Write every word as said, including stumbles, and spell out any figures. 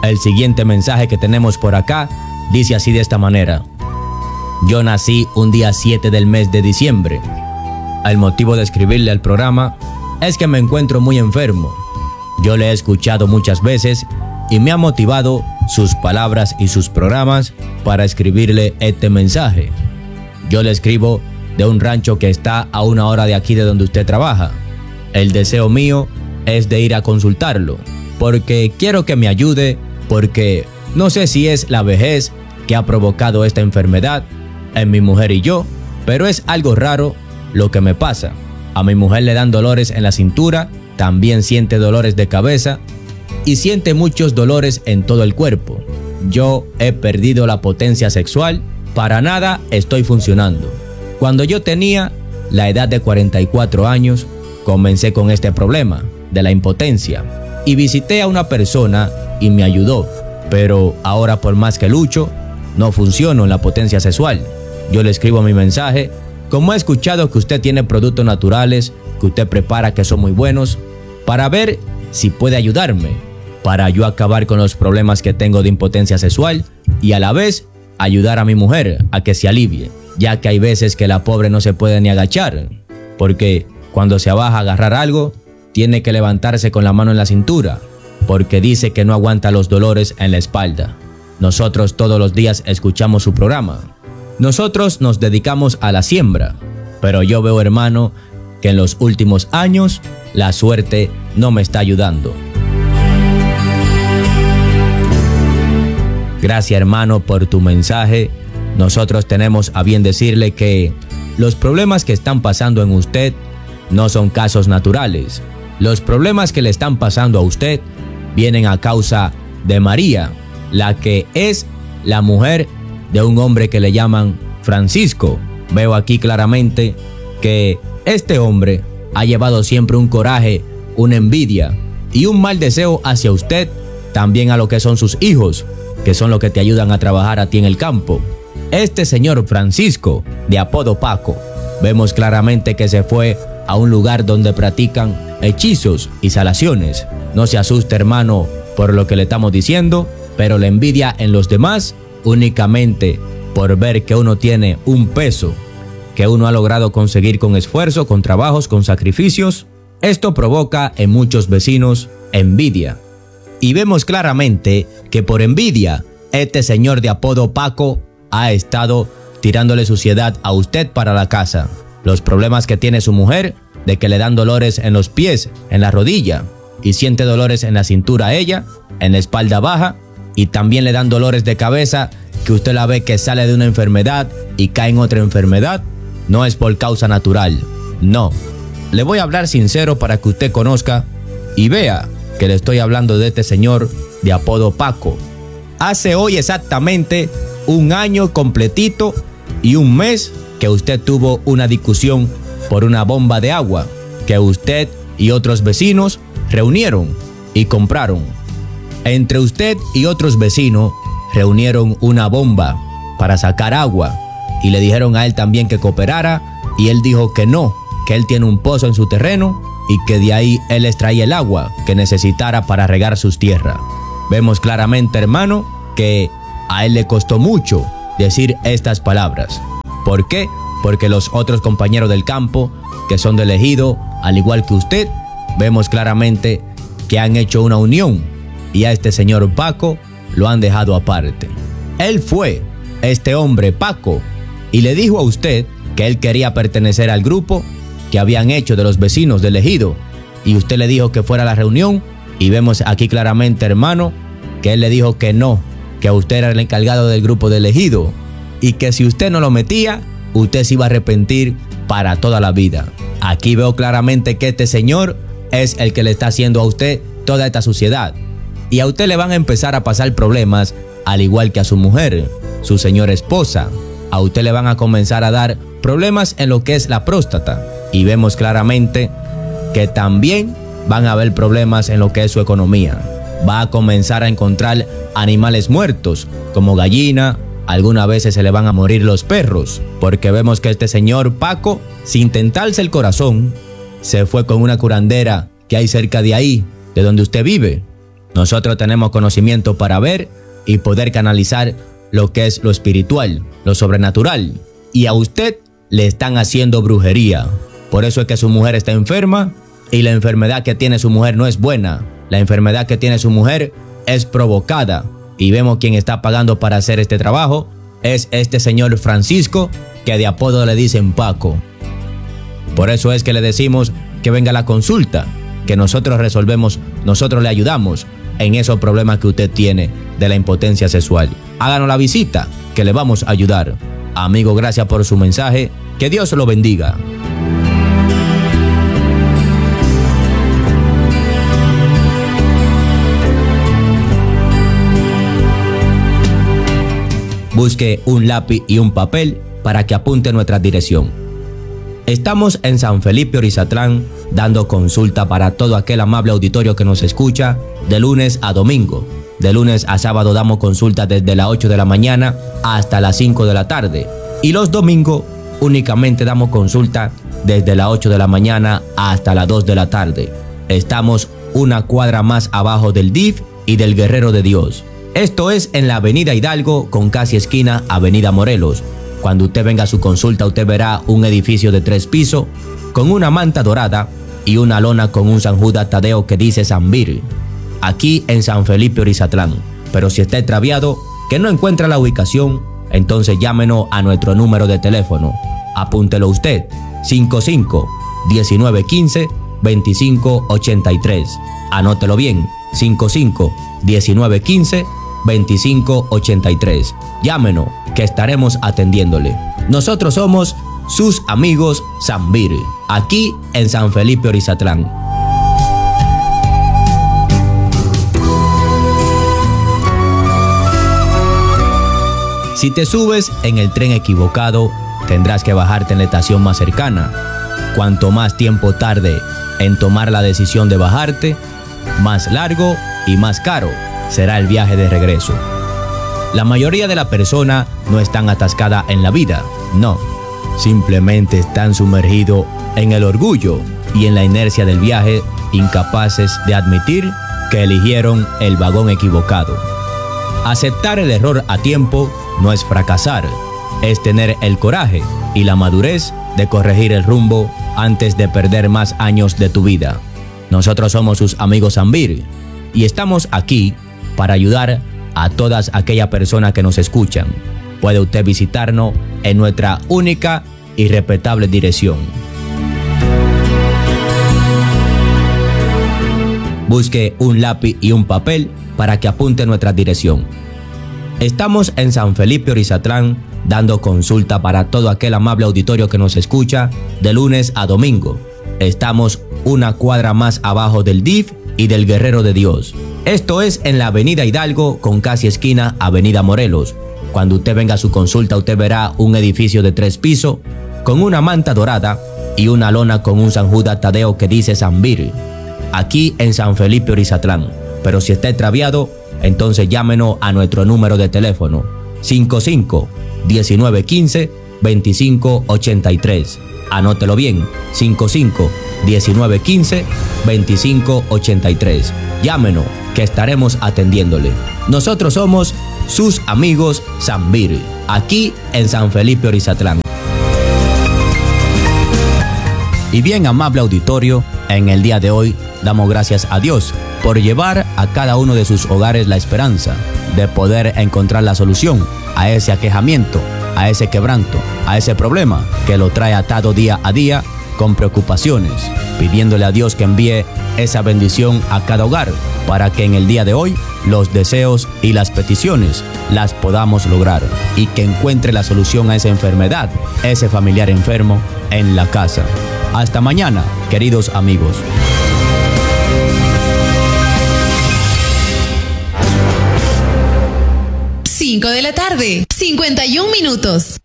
El siguiente mensaje que tenemos por acá dice así de esta manera: yo nací un día siete del mes de diciembre. El motivo de escribirle al programa es que me encuentro muy enfermo. Yo le he escuchado muchas veces y me ha motivado sus palabras y sus programas para escribirle este mensaje. Yo le escribo de un rancho que está a una hora de aquí de donde usted trabaja. El deseo mío es de ir a consultarlo, porque quiero que me ayude, porque no sé si es la vejez que ha provocado esta enfermedad en mi mujer y yo, pero es algo raro lo que me pasa. A mi mujer le dan dolores en la cintura, también siente dolores de cabeza y siente muchos dolores en todo el cuerpo. Yo he perdido la potencia sexual, para nada estoy funcionando. Cuando yo tenía la edad de cuarenta y cuatro años, comencé con este problema de la impotencia y visité a una persona y me ayudó, pero ahora por más que lucho, no funciono en la potencia sexual. Yo le escribo mi mensaje: como he escuchado que usted tiene productos naturales que usted prepara que son muy buenos, para ver si puede ayudarme, para yo acabar con los problemas que tengo de impotencia sexual y a la vez ayudar a mi mujer a que se alivie, ya que hay veces que la pobre no se puede ni agachar, porque cuando se abaja a agarrar algo, tiene que levantarse con la mano en la cintura, porque dice que no aguanta los dolores en la espalda. Nosotros todos los días escuchamos su programa. Nosotros nos dedicamos a la siembra, pero yo veo, hermano, que en los últimos años la suerte no me está ayudando. Gracias, hermano, por tu mensaje. Nosotros tenemos a bien decirle que los problemas que están pasando en usted no son casos naturales. Los problemas que le están pasando a usted vienen a causa de María, la que es la mujer de un hombre que le llaman Francisco. Veo aquí claramente que este hombre ha llevado siempre un coraje, una envidia y un mal deseo hacia usted, también a lo que son sus hijos, que son los que te ayudan a trabajar a ti en el campo. Este señor Francisco, de apodo Paco, vemos claramente que se fue a un lugar donde practican hechizos y salaciones. No se asuste, hermano, por lo que le estamos diciendo, pero la envidia en los demás, únicamente por ver que uno tiene un peso que uno ha logrado conseguir con esfuerzo, con trabajos, con sacrificios, esto provoca en muchos vecinos envidia. Y vemos claramente que por envidia, este señor de apodo Paco ha estado tirándole suciedad a usted para la casa. Los problemas que tiene su mujer, de que le dan dolores en los pies, en la rodilla, y siente dolores en la cintura a ella, en la espalda baja, y también le dan dolores de cabeza, que usted la ve que sale de una enfermedad y cae en otra enfermedad, no es por causa natural, no. Le voy a hablar sincero para que usted conozca y vea que le estoy hablando de este señor de apodo Paco. Hace hoy exactamente un año completito y un mes que usted tuvo una discusión por una bomba de agua que usted y otros vecinos reunieron y compraron. Entre usted y otros vecinos reunieron una bomba para sacar agua y le dijeron a él también que cooperara y él dijo que no, que él tiene un pozo en su terreno y que de ahí él extraía el agua que necesitara para regar sus tierras. Vemos claramente, hermano, que a él le costó mucho decir estas palabras. ¿Por qué? Porque los otros compañeros del campo, que son del ejido, al igual que usted, vemos claramente que han hecho una unión y a este señor Paco lo han dejado aparte. Él fue, este hombre Paco, y le dijo a usted que él quería pertenecer al grupo que habían hecho de los vecinos del ejido, y usted le dijo que fuera a la reunión, y vemos aquí claramente, hermano, que él le dijo que no, que usted era el encargado del grupo del ejido, y que si usted no lo metía, usted se iba a arrepentir para toda la vida. Aquí veo claramente que este señor es el que le está haciendo a usted toda esta suciedad, y a usted le van a empezar a pasar problemas, al igual que a su mujer, su señora esposa. A usted le van a comenzar a dar problemas en lo que es la próstata, y vemos claramente que también van a haber problemas en lo que es su economía. Va a comenzar a encontrar animales muertos, como gallina, algunas veces se le van a morir los perros, porque vemos que este señor Paco, sin tentarse el corazón, se fue con una curandera que hay cerca de ahí, de donde usted vive, Nosotros tenemos conocimiento para ver y poder canalizar lo que es lo espiritual, lo sobrenatural. Y a usted le están haciendo brujería. Por eso es que su mujer está enferma y la enfermedad que tiene su mujer no es buena. La enfermedad que tiene su mujer es provocada. Y vemos quién está pagando para hacer este trabajo. Es este señor Francisco, que de apodo le dicen Paco. Por eso es que le decimos que venga a la consulta, que nosotros resolvemos, nosotros le ayudamos en esos problemas que usted tiene de la impotencia sexual. Háganos la visita, que le vamos a ayudar. Amigo, gracias por su mensaje. Que Dios lo bendiga. Busque un lápiz y un papel para que apunte nuestra dirección. Estamos en San Felipe Orizatlán dando consulta para todo aquel amable auditorio que nos escucha de lunes a domingo. De lunes a sábado damos consulta desde las ocho de la mañana hasta las cinco de la tarde. Y los domingos únicamente damos consulta desde las ocho de la mañana hasta las dos de la tarde. Estamos una cuadra más abajo del D I F y del Guerrero de Dios. Esto es en la avenida Hidalgo con casi esquina avenida Morelos. Cuando usted venga a su consulta, usted verá un edificio de tres pisos con una manta dorada y una lona con un San Judas Tadeo que dice Zambir, aquí en San Felipe Orizatlán. Pero si está extraviado, que no encuentra la ubicación, entonces llámenos a nuestro número de teléfono. Apúntelo usted, cinco cinco, diecinueve quince, veinticinco ochenta y tres. Anótelo bien, cinco cinco, diecinueve quince, veinticinco ochenta y tres. Llámenos, que estaremos atendiéndole. Nosotros somos sus amigos Zambir, aquí en San Felipe Orizatlán. Si te subes en el tren equivocado, tendrás que bajarte en la estación más cercana. Cuanto más tiempo tarde en tomar la decisión de bajarte, más largo y más caro será el viaje de regreso. La mayoría de las personas no están atascadas en la vida, no. Simplemente están sumergidos en el orgullo y en la inercia del viaje, incapaces de admitir que eligieron el vagón equivocado. Aceptar el error a tiempo no es fracasar, es tener el coraje y la madurez de corregir el rumbo antes de perder más años de tu vida. Nosotros somos sus amigos Zambir y estamos aquí para ayudar a todas aquellas personas que nos escuchan. Puede usted visitarnos en nuestra única y respetable dirección. Busque un lápiz y un papel para que apunte nuestra dirección. Estamos en San Felipe Orizatlán dando consulta para todo aquel amable auditorio que nos escucha de lunes a domingo. Estamos una cuadra más abajo del D I F y del Guerrero de Dios. Esto es en la avenida Hidalgo con casi esquina avenida Morelos. Cuando usted venga a su consulta, usted verá un edificio de tres pisos con una manta dorada y una lona con un San Judas Tadeo que dice Zambir, aquí en San Felipe Orizatlán. Pero si está extraviado, entonces llámenos a nuestro número de teléfono, cinco cinco, diecinueve quince, veinticinco ochenta y tres. Anótelo bien, cinco cinco, diecinueve quince, veinticinco ochenta y tres. Llámenos, que estaremos atendiéndole. Nosotros somos sus amigos Zambir, aquí en San Felipe Orizatlán. Y bien, amable auditorio, en el día de hoy damos gracias a Dios por llevar a cada uno de sus hogares la esperanza de poder encontrar la solución a ese aquejamiento, a ese quebranto, a ese problema que lo trae atado día a día con preocupaciones, pidiéndole a Dios que envíe esa bendición a cada hogar para que en el día de hoy los deseos y las peticiones las podamos lograr y que encuentre la solución a esa enfermedad, ese familiar enfermo en la casa. Hasta mañana, queridos amigos. cinco de la tarde, cincuenta y un minutos.